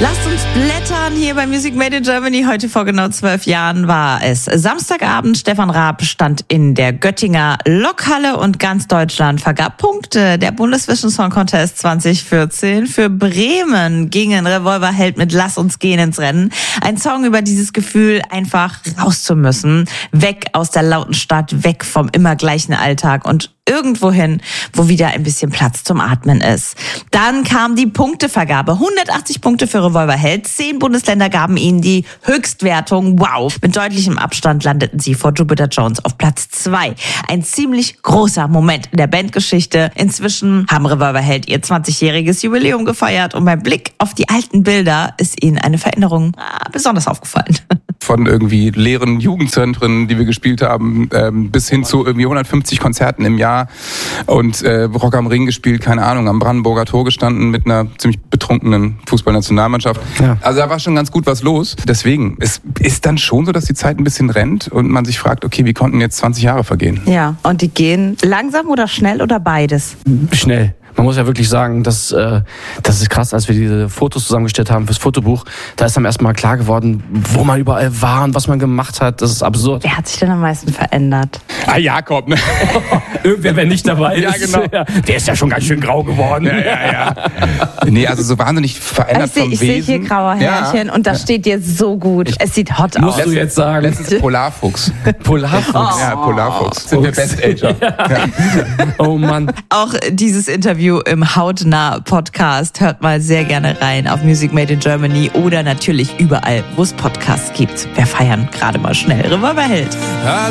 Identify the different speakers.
Speaker 1: Lasst uns blättern hier bei Music Made in Germany. Heute vor genau 12 Jahren war es Samstagabend. Stefan Raab stand in der Göttinger Lokhalle und ganz Deutschland vergab Punkte. Der Bundesvision Song Contest 2014. Für Bremen gingen Revolverheld mit Lass uns gehen ins Rennen. Ein Song über dieses Gefühl, einfach raus zu müssen. Weg aus der lauten Stadt, weg vom immer gleichen Alltag und irgendwohin, wo wieder ein bisschen Platz zum Atmen ist. Dann kam die Punktevergabe. 180 Punkte für Revolverheld. 10 Bundesländer gaben ihnen die Höchstwertung. Wow. Mit deutlichem Abstand landeten sie vor Jupiter Jones auf Platz 2. Ein ziemlich großer Moment in der Bandgeschichte. Inzwischen haben Revolverheld ihr 20-jähriges Jubiläum gefeiert und beim Blick auf die alten Bilder ist ihnen eine Veränderung besonders aufgefallen.
Speaker 2: Von irgendwie leeren Jugendzentren, die wir gespielt haben, bis hin zu irgendwie 150 Konzerten im Jahr und Rock am Ring gespielt, keine Ahnung, am Brandenburger Tor gestanden mit einer ziemlich betrunkenen Fußballnationalmannschaft. Ja. Also da war schon ganz gut was los. Deswegen, es ist dann schon so, dass die Zeit ein bisschen rennt und man sich fragt, okay, wie konnten jetzt 20 Jahre vergehen?
Speaker 1: Ja, und die gehen langsam oder schnell oder beides?
Speaker 3: Schnell. Man muss ja wirklich sagen, das ist krass, als wir diese Fotos zusammengestellt haben fürs Fotobuch, da ist dann erstmal klar geworden, wo man überall war und was man gemacht hat. Das ist absurd.
Speaker 1: Wer hat sich denn am meisten verändert?
Speaker 2: Jakob, ne?
Speaker 3: Irgendwer, wer nicht dabei ist.
Speaker 2: Ja, genau.
Speaker 3: Der ist ja schon ganz schön grau geworden.
Speaker 2: Ja. Nee, also so wahnsinnig verändert vom Wesen.
Speaker 1: Ich sehe hier graue Härchen und das steht dir so gut. Es sieht hot aus.
Speaker 3: Musst du jetzt sagen.
Speaker 2: Letztens Polarfuchs.
Speaker 3: Polarfuchs?
Speaker 2: Ja, Polarfuchs. Sind wir Best-Ager. Ja.
Speaker 3: Oh Mann.
Speaker 1: Auch dieses Interview im Hautnah-Podcast. Hört mal sehr gerne rein auf Music Made in Germany oder natürlich überall, wo es Podcasts gibt. Wir feiern gerade mal schnell Revolverheld.